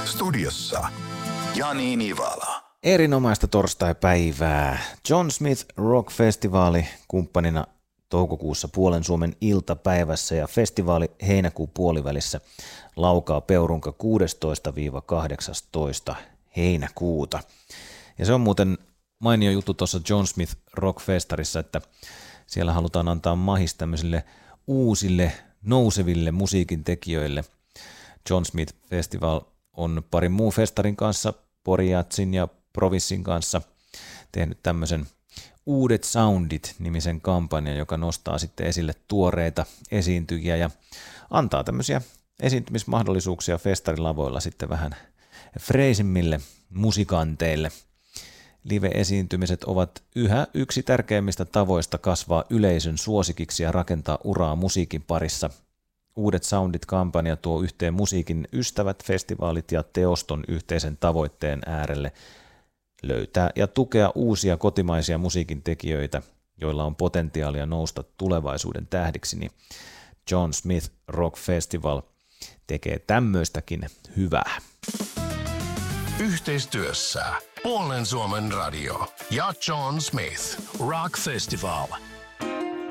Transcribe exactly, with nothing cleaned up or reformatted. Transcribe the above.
Studiossa Jani Nivala. Erinomaista torstai-päivää. John Smith Rock Festivaali kumppanina toukokuussa Puolen Suomen iltapäivässä ja festivaali heinäkuun puolivälissä laukaa Peurunka kuudestoista kahdeksastoista heinäkuuta. Ja se on muuten mainio juttu tuossa John Smith Rock Festarissa, että siellä halutaan antaa mahis tämmöisille uusille nouseville musiikin tekijöille. John Smith Festival on parin muun festarin kanssa, Porijatsin ja Provissin kanssa tehnyt tämmöisen Uudet Soundit-nimisen kampanjan, joka nostaa sitten esille tuoreita esiintyjiä ja antaa tämmöisiä esiintymismahdollisuuksia festarilavoilla sitten vähän freisimmille musikanteille. Live-esiintymiset ovat yhä yksi tärkeimmistä tavoista kasvaa yleisön suosikiksi ja rakentaa uraa musiikin parissa. Uudet Soundit-kampanja tuo yhteen musiikin ystävät, festivaalit ja teoston yhteisen tavoitteen äärelle löytää ja tukea uusia kotimaisia musiikin tekijöitä, joilla on potentiaalia nousta tulevaisuuden tähdiksi, niin John Smith Rock Festival tekee tämmöistäkin hyvää. Yhteistyössä Puolen Suomen radio ja John Smith Rock Festival.